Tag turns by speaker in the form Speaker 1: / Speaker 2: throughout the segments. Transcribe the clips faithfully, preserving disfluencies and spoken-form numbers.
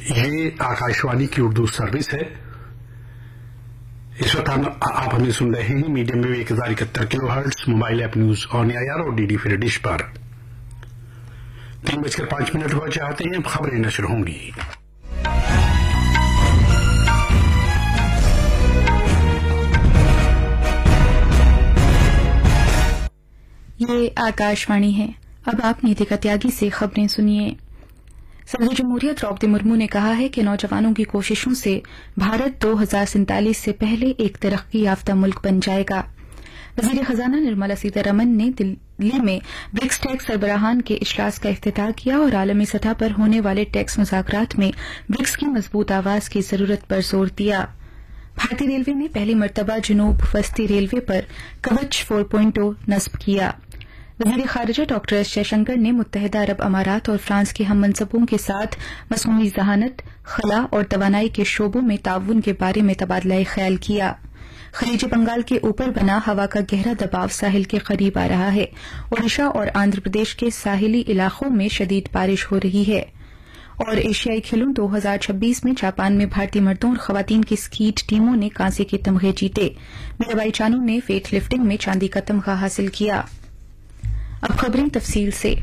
Speaker 1: ये आकाशवाणी की उर्दू सर्विस है। इस वक्त हम आप हमें सुन रहे हैं मीडियम में एक हजार इकहत्तर kilo hertz, mobile app news on AIR और डीडी फ्री डिश पर। तीन बजकर पांच मिनट हुआ चाहते हैं, खबरें नशर होंगी।
Speaker 2: ये आकाशवाणी है। अब आप नीतिका त्यागी से खबरें सुनिए। सदर जमहूरियत द्रौपदी मुर्मू ने कहा है कि नौजवानों की कोशिशों से भारत दो हजार सैंतालीस से पहले एक तरक्की याफ्ता मुल्क बन जाएगा। वजीर खजाना निर्मला सीतारमन ने दिल्ली में ब्रिक्स टैक्स सरबराहान के इजलास का इफ्तिताह किया और आलमी सतह पर होने वाले टैक्स मुज़ाकरात में ब्रिक्स की मजबूत आवाज की जरूरत पर जोर दिया। भारतीय रेलवे ने पहली मरतबा जनूब वस्ती रेलवे पर कवच चार पॉइंट शून्य नस्ब किया। वजीर खारिजा डॉक्टर एस जयशंकर ने मुत्तहिदा अरब अमारात और फ्रांस के हम मनसबों के साथ मसनूई जहानत, खला और तवानाई के शोबों में ताउन के बारे में तबादला ख्याल किया। खलीज बंगाल के ऊपर बना हवा का गहरा दबाव साहिल के करीब आ रहा है। ओडिशा और आंध्र प्रदेश के साहिली इलाकों में शदीद बारिश हो रही है। और एशियाई खेलों दो हजार छब्बीस में जापान में भारतीय मर्दों और खवातीन की स्कीट टीमों ने कांसे के तमगे जीते। मीराबाई चानू ने वेट लिफ्टिंग में चांदी का तमगा हासिल किया। अब खबरें तफसील से।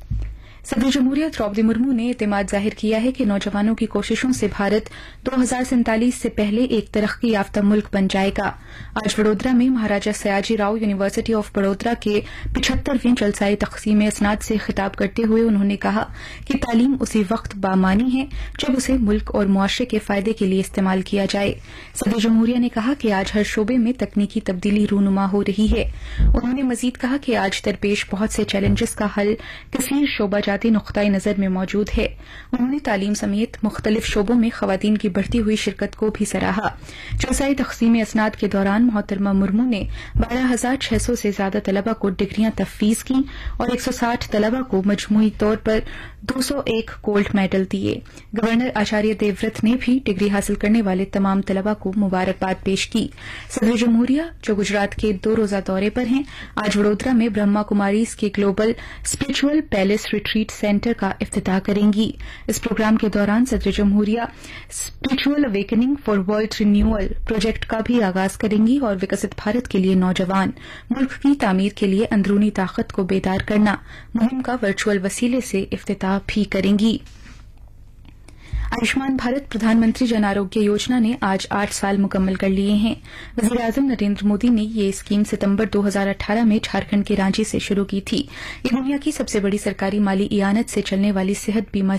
Speaker 2: सदर जमहूरियत द्रौपदी मुर्मू ने एतमाद जाहिर किया है कि नौजवानों की कोशिशों से भारत दो हजार सैंतालीस से पहले एक तरक्की याफ्ता मुल्क बन जाएगा। आज वडोदरा में महाराजा सयाजी राव यूनिवर्सिटी ऑफ बड़ोदरा के पिछहत्तरवीं जलसाई तकसीम असनाद से खिताब करते हुए उन्होंने कहा कि तालीम उसी वक्त बामानी है जब उसे मुल्क और मुआशरे के फायदे के लिए इस्तेमाल किया जाए। सदर जमहूरिया ने कहा कि आज हर शोबे में तकनीकी तब्दीली रूनुमा हो रही है। उन्होंने मजीद कहा कि आज दरपेश बहुत से चैलेंजेस का हल कसीर शोबा नुक्ताए नजर में मौजूद है। उन्होंने तालीम समेत मुख्तलिफ शोबों में खवातीन की बढ़ती हुई शिरकत को भी सराहा। जलसाई तकसीम असनाद के दौरान मोहतरमा मुर्मू ने बारह हजार छह सौ से ज्यादा तलबा को डिग्रियां तफवीज की और एक सौ साठ तलबा को मजमूई तौर पर दो सौ एक गोल्ड मेडल दिए। गवर्नर आचार्य देवव्रत ने भी डिग्री हासिल करने वाले तमाम तलबा को मुबारकबाद पेश की। सदर जमहूरिया जो गुजरात के दो रोजा दौरे पर हैं, आज वडोदरा में ब्रह्मा कुमारीज के global spiritual palace retreat centre का इफ्तिताह करेंगी। इस प्रोग्राम के दौरान सदर जमहूरिया spiritual awakening for world renewal project का भी आगाज करेंगी और विकसित भारत के लिए नौजवान मुल्क की तामीर के लिए अंदरूनी ताकत को बेदार करना मुहिम का वर्चुअल वसीले से इफ्तिताह भी करेंगी। आयुष्मान भारत प्रधानमंत्री जन आरोग्य योजना ने आज आठ साल मुकम्मल कर लिए हैं। वजीर आजम नरेंद्र मोदी ने ये स्कीम सितंबर दो हजार अठारह में झारखंड के रांची से शुरू की थी। ये दुनिया की सबसे बड़ी सरकारी माली इयानत से चलने वाली सेहत बीमा